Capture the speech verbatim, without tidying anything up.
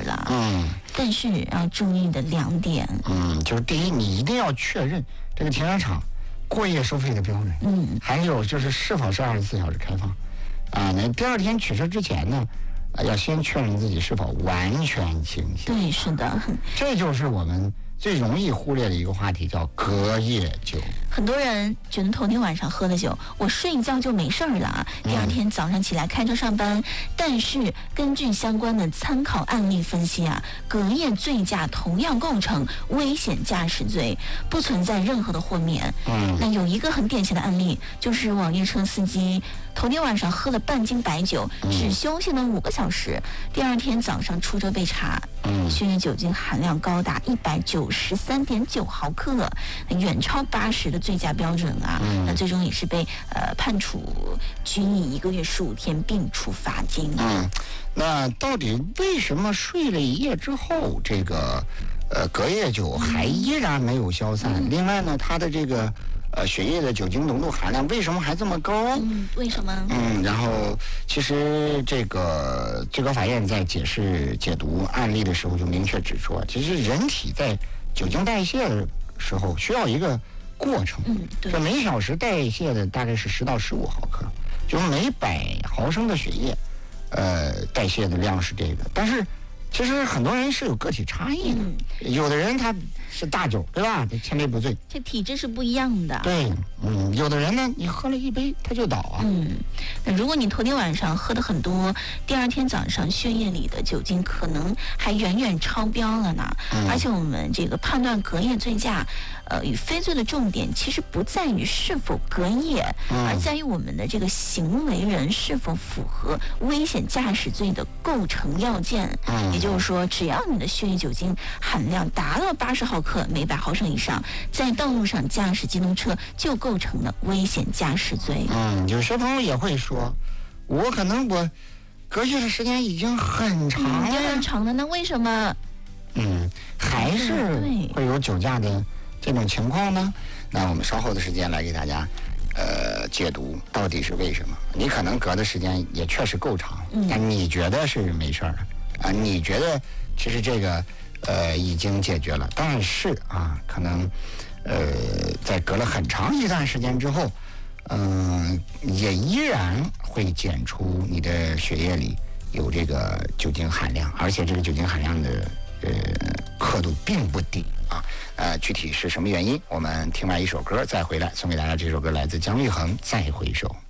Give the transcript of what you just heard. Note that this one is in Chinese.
了。 嗯， 但是要注意的两点， 嗯，就是第一，你一定要确认这个停车场过夜收费的标准， 嗯， 还有就是是否是二十四小时开放，啊，那第二天取车之前呢，要先确认自己是否完全清醒。 对，是的， 这就是我们最容易忽略的一个话题，叫隔夜酒。 很多人觉得头天晚上喝的酒，我睡一觉就没事儿了啊，第二天早上起来开车上班。嗯、但是根据相关的参考案例分析啊，隔夜醉驾同样构成危险驾驶罪，不存在任何的豁免。 嗯， 那有一个很典型的案例，就是网约车司机头天晚上喝了半斤白酒，只休息了五个小时，第二天早上出车被查， 嗯， 血液酒精含量高达一百九十三点九毫克，远超八十的醉驾标准啊。 嗯、 那最终也是被呃判处拘役一个月十五天，并处罚金。 嗯，那到底为什么睡了一夜之后，这个呃隔夜酒还依然没有消散？嗯、另外呢，它的这个呃血液的酒精浓度含量为什么还这么高？ 嗯，为什么？ 嗯，然后其实这个最高法院在解释解读案例的时候就明确指出，其实人体在酒精代谢的时候需要一个过程， 嗯，对， 这每小时代谢的大概是十到十五毫克，就是每百毫升的血液，呃，代谢的量是这个。但是其实很多人是有个体差异的，嗯、有的人他是大酒，对吧？他千杯不醉， 这体质是不一样的。 对，嗯，有的人呢，你喝了一杯他就倒啊。 嗯，那如果你头天晚上喝的很多，第二天早上血液里的酒精可能还远远超标了呢。嗯、而且我们这个判断隔夜醉驾，呃，与非醉的重点其实不在于是否隔夜，嗯、而在于我们的这个行为人是否符合危险驾驶罪的构成要件。嗯、也就是说，只要你的血液酒精含量达到八十毫克每百毫升以上，在道路上驾驶机动车就构成了危险驾驶罪。 嗯，有些朋友也会说，我可能我隔夜的时间已经很长了， 嗯、很长了，那为什么？ 嗯，还是会有酒驾的这种情况呢？那我们稍后的时间来给大家呃解读到底是为什么。你可能隔的时间也确实够长，嗯、但你觉得是没事儿啊？你觉得其实这个呃已经解决了，但是啊，可能呃在隔了很长一段时间之后，嗯、呃，也依然会检出你的血液里有这个酒精含量，而且这个酒精含量的呃刻度并不低啊。呃，具体是什么原因？我们听完一首歌再回来，送给大家这首歌来自姜育恒《再回首》。